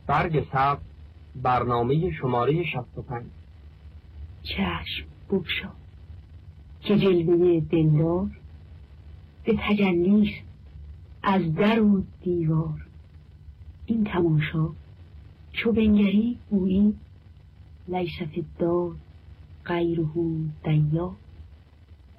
برگ سبز، برنامه شماره 65. چشم بگشا که جلوه دلدار به تجلیست از در و دیوار. این تماشا چو بنگری گویی لیس فی الدار غیره دیار.